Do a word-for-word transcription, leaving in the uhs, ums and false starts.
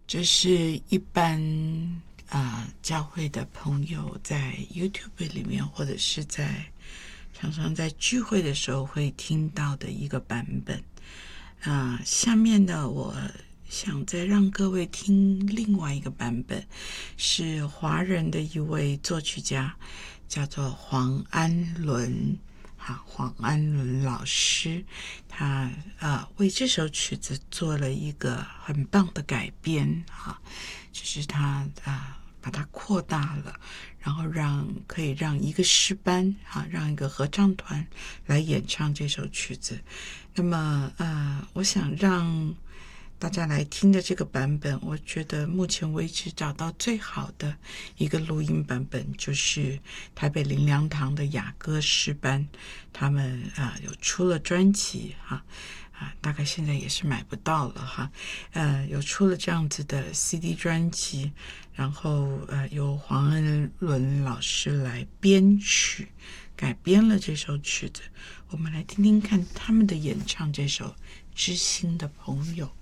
这是一般啊、呃、教会的朋友在 YouTube 里面，或者是在常常在聚会的时候会听到的一个版本啊、呃。下面呢，我想再让各位听另外一个版本，是华人的一位作曲家，叫做黄安伦。好，黄安伦老师，他呃为这首曲子做了一个很棒的改编哈，就是他啊、呃、把它扩大了，然后让可以让一个诗班啊，让一个合唱团来演唱这首曲子。那么呃，我想让大家来听的这个版本，我觉得目前为止找到最好的一个录音版本，就是台北林良堂的雅歌诗班，他们啊、呃、有出了专辑哈啊，大概现在也是买不到了哈，呃，有出了这样子的 C D 专辑，然后呃由黄安伦老师来编曲改编了这首曲子，我们来听听看他们的演唱这首《知心的朋友》。